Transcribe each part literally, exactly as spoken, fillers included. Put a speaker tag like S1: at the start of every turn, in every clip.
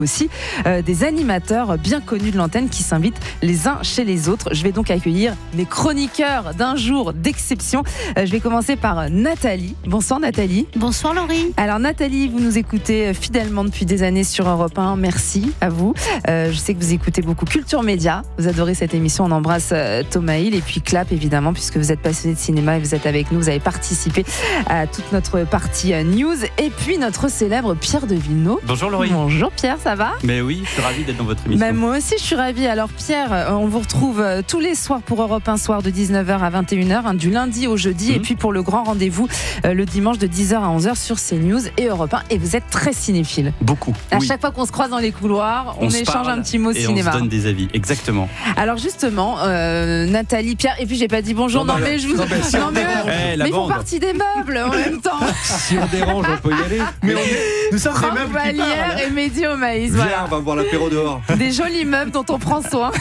S1: aussi euh, des animateurs bien connus de l'antenne qui s'invitent les uns chez les autres. Je vais donc accueillir les chroniqueurs d'un jour d'exception. Euh, je vais commencer par Nathalie. Bonsoir Nathalie.
S2: Bonsoir Laurie.
S1: Alors Nathalie, vous nous écoutez fidèlement depuis des années sur Europe un. Merci à vous. Euh, je sais que vous écoutez beaucoup Culture Média. Vous adorez cette émission. On embrasse euh, Thomas Hill et puis Clap évidemment puisque vous êtes passionné de cinéma et vous êtes avec nous. Vous avez participé à toute notre partie euh, news et puis notre célèbre Pierre de Villeneuve.
S3: Bonjour Laurie.
S1: Bonjour Pierre, ça va ?
S3: Mais oui, je suis ravi d'être dans votre émission.
S1: Bah, moi aussi, je suis ravie. Alors Pierre, on vous retrouve tous les soirs pour Europe un soir de dix-neuf heures à vingt et une heures, hein, du lundi au jeudi, mmh. et puis pour le grand rendez-vous euh, le dimanche de dix heures à onze heures sur CNews et Europe un. Et vous êtes très cinéphile.
S3: Beaucoup.
S1: À
S3: oui.
S1: chaque fois qu'on se croise dans les couloirs, on, on échange un petit mot
S3: et
S1: cinéma.
S3: On se donne des avis, exactement.
S1: Alors justement, euh, Nathalie, Pierre, et puis j'ai pas dit bonjour. Non, non mais je vous.
S4: Non, mais si
S1: non, mais,
S3: hey,
S1: mais ils font partie des meubles en même temps.
S4: Si on dérange, on peut y aller. Mais on est, nous sommes
S1: Franck
S4: des meubles qui
S1: Vallière
S4: parlent.
S1: et Mehdi au maïs.
S4: Viens,
S1: Voilà.
S4: on va voir l'apéro dehors.
S1: Des jolis meubles dont on prend soin.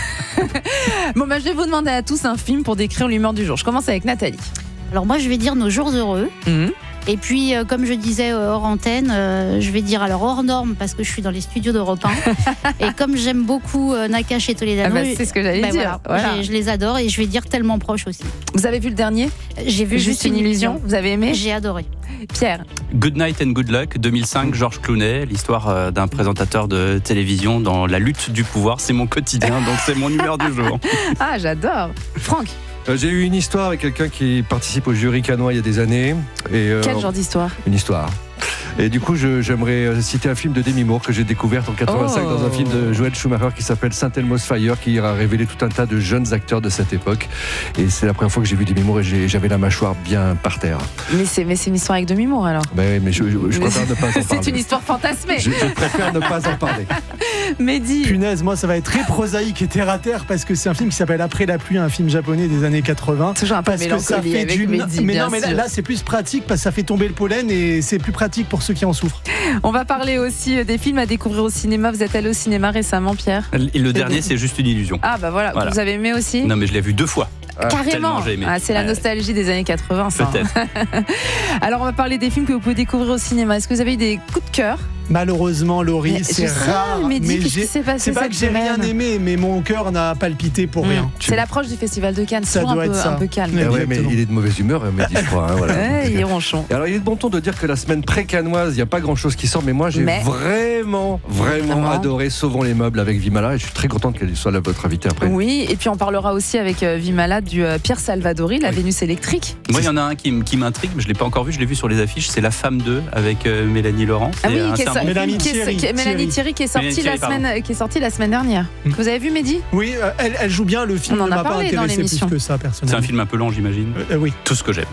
S1: Bon, bah, je vais vous demander à tous un film pour décrire l'humeur du jour. Je commence avec Nathalie.
S2: Alors moi je vais dire Nos jours heureux.
S1: Mmh.
S2: Et puis euh, comme je disais euh, hors antenne, euh, je vais dire alors hors norme parce que je suis dans les studios d'Europe un. Et comme j'aime beaucoup euh, Nakache et Toledano,
S1: Ah bah, c'est ce que j'allais
S2: bah,
S1: dire.
S2: Voilà,
S1: Voilà.
S2: j'ai- je les adore et je vais dire Tellement proche aussi.
S1: Vous avez vu le dernier ?
S2: J'ai vu
S1: Juste une illusion. Vous avez aimé ?
S2: J'ai adoré.
S1: Pierre.
S3: Good Night and Good Luck, deux mille cinq, Georges Clooney, l'histoire euh, d'un présentateur de télévision dans la lutte du pouvoir. C'est mon quotidien, donc c'est mon humeur du jour.
S1: Ah, j'adore. Franck,
S4: Euh, J'ai eu une histoire avec quelqu'un qui participe au jury canois il y a des années. Et, euh,
S1: quel genre d'histoire ?
S4: Une histoire. Et du coup, je- j'aimerais euh, citer un film de Demi Moore que j'ai découvert en quatre-vingt-cinq
S1: Oh.
S4: dans un film de Joel Schumacher qui s'appelle Saint Elmo's Fire, qui a révélé tout un tas de jeunes acteurs de cette époque. Et c'est la première fois que j'ai vu Demi Moore et j'ai- j'avais la mâchoire bien par terre.
S1: Mais c'est, mais c'est une histoire avec demi-mour alors.
S4: Mais, mais je, je- je préfère ne pas en parler.
S1: C'est une histoire fantasmée.
S4: Je, je préfère ne pas en parler.
S1: Mehdi.
S5: Punaise, moi ça va être très prosaïque et terre à terre parce que c'est un film qui s'appelle Après la pluie, un film japonais des années quatre-vingts.
S1: Toujours un peu
S5: Parce que ça
S1: mélancolie
S5: fait
S1: avec
S5: du.
S1: Mehdi,
S5: Mais
S1: bien
S5: non, mais là,
S1: sûr.
S5: là, c'est plus pratique parce que ça fait tomber le pollen et c'est plus pratique pour ceux qui en souffrent.
S1: On va parler aussi des films à découvrir au cinéma. Vous êtes allé au cinéma récemment, Pierre ?
S3: Et le dernier, c'est Juste une illusion.
S1: Ah bah voilà,
S3: Voilà.
S1: vous avez aimé aussi ?
S3: Non, mais je l'ai vu deux fois.
S1: Carrément.
S3: Tellement j'ai aimé.
S1: Ah, c'est la
S3: Ouais.
S1: nostalgie des années quatre-vingts, ça.
S3: Peut-être.
S1: Alors on va parler des films que vous pouvez découvrir au cinéma. Est-ce que vous avez eu des coups de cœur ?
S5: Malheureusement, Laurie,
S1: Mais
S5: c'est
S1: je sais,
S5: rare.
S1: Mehdi, qu'est-ce
S5: j'ai-
S1: qui s'est passé
S5: c'est pas
S1: cette
S5: que j'ai rien
S1: semaine
S5: aimé, mais mon cœur n'a palpité pour
S1: Mmh.
S5: rien.
S1: C'est l'approche du Festival de Cannes, c'est
S5: Ça
S1: toujours un
S5: doit
S1: peu,
S5: être ça.
S1: un peu calme.
S5: Mais
S4: Eh ouais, mais
S5: Exactement.
S4: il est de mauvaise humeur, Mehdi, je crois. hein, voilà.
S1: Ouais, il est ronchon.
S4: Et alors, il est de bon ton de dire que la semaine pré-canoise, il n'y a pas grand-chose qui sort, mais moi, j'ai
S1: Mais-
S4: vraiment, vraiment
S1: Vraiment.
S4: adoré Sauvons les meubles avec Vimala, et je suis très contente qu'elle soit là, votre invitée après.
S1: Oui, et puis on parlera aussi avec euh, Vimala du euh, Pierre Salvadori, la
S4: Oui.
S1: Vénus électrique.
S3: Moi, il y en a un qui, m- qui m'intrigue, mais je ne l'ai pas encore vu, je l'ai vu sur les affiches. C'est La Femme deux avec euh, Mélanie Laurent.
S1: Ah
S3: C'est
S1: oui,
S3: un-
S1: qui est,
S3: c'est un
S1: so-
S3: bon
S5: Mélanie
S1: qui est-
S5: Thierry.
S1: qui est- Mélanie Thierry qui est sortie
S3: Mélanie
S1: la
S3: Thierry,
S1: semaine, qui est sortie la semaine dernière.
S5: Mm.
S1: Vous avez vu Mehdi ?
S5: Oui, euh, elle, elle joue bien, le film
S1: On en
S5: ne
S1: a
S5: m'a pas
S1: parlé dans
S5: intéressé
S1: l'émission.
S5: plus que ça,
S3: C'est
S5: personnellement.
S3: un film un peu lent, j'imagine.
S5: Euh, oui.
S3: Tout ce que j'aime.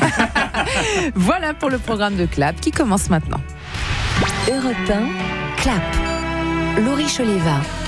S1: Voilà pour le programme de Clap qui commence maintenant.
S6: Europe un, Clap. Laurie Choleva.